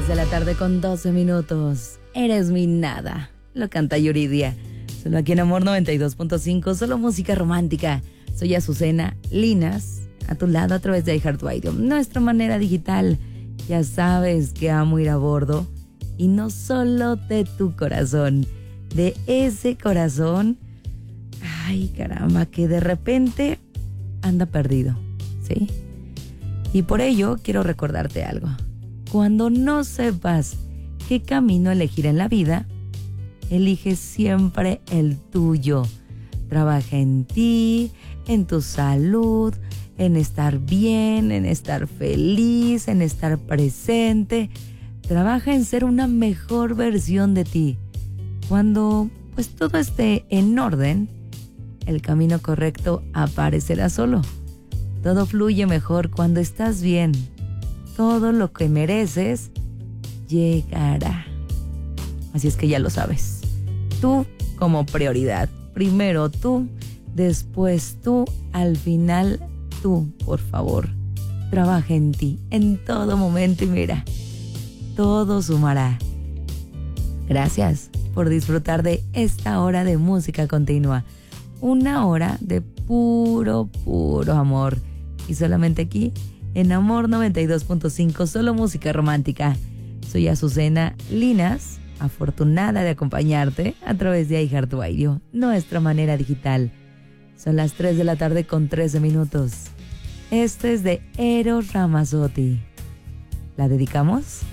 de la tarde con 12 minutos. Eres mi nada. Lo canta Yuridia. Solo aquí en Amor 92.5, solo música romántica. Soy Azucena Linas, a tu lado a través de iHeartRadio. Nuestra manera digital. Ya sabes que amo ir a bordo. Y no solo de tu corazón, de ese corazón, ay caramba, que de repente anda perdido, ¿sí? Y por ello quiero recordarte algo. Cuando no sepas qué camino elegir en la vida, elige siempre el tuyo. Trabaja en ti, en tu salud, en estar bien, en estar feliz, en estar presente. Trabaja en ser una mejor versión de ti. Cuando pues todo esté en orden, el camino correcto aparecerá solo. Todo fluye mejor cuando estás bien. Todo lo que mereces llegará. Así es que ya lo sabes. Tú como prioridad. Primero tú, después tú, al final tú, por favor. Trabaja en ti en todo momento y mira, todo sumará. Gracias por disfrutar de esta hora de música continua. Una hora de puro amor. Y solamente aquí, en Amor 92.5, solo música romántica. Soy Azucena Linas, afortunada de acompañarte a través de iHeartRadio, nuestra manera digital. Son las 3 de la tarde con 13 minutos. Este es de Eros Ramazzotti. ¿La dedicamos?